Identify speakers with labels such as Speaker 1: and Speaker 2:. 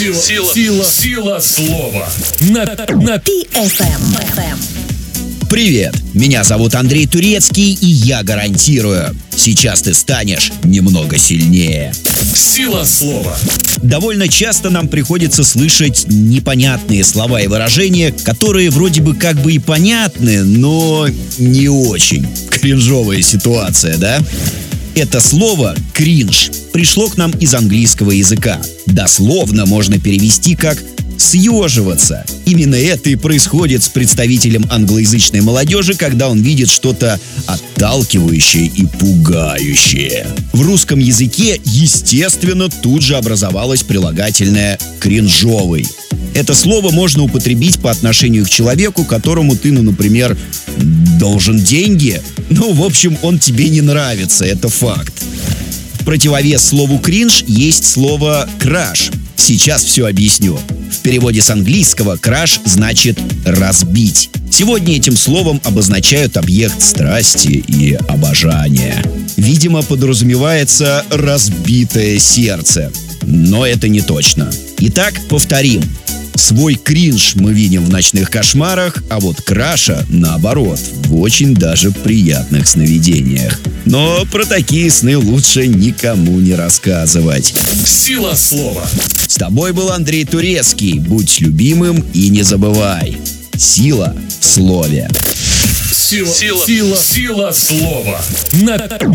Speaker 1: Сила слова. На
Speaker 2: PFM.
Speaker 3: Привет, меня зовут Андрей Турецкий, и я гарантирую, сейчас ты станешь немного сильнее.
Speaker 1: Сила слова.
Speaker 3: Довольно часто нам приходится слышать непонятные слова и выражения, которые вроде бы как бы и понятны, но не очень. Кринжовая ситуация, да? Это слово «кринж» пришло к нам из английского языка. Дословно можно перевести как «съеживаться». Именно это и происходит с представителем англоязычной молодежи, когда он видит что-то отталкивающее и пугающее. В русском языке, естественно, тут же образовалось прилагательное «кринжовый». Это слово можно употребить по отношению к человеку, которому ты, например, должен деньги. В общем, он тебе не нравится, это факт. В противовес слову «кринж» есть слово «краш». Сейчас все объясню. В переводе с английского «краш» значит «разбить». Сегодня этим словом обозначают объект страсти и обожания. Видимо, подразумевается разбитое сердце. Но это не точно. Итак, повторим. Свой кринж мы видим в ночных кошмарах, а вот краша, наоборот, в очень даже приятных сновидениях. Но про такие сны лучше никому не рассказывать.
Speaker 1: Сила слова.
Speaker 3: С тобой был Андрей Турецкий. Будь любимым и не забывай. Сила в слове.
Speaker 1: Сила слова. На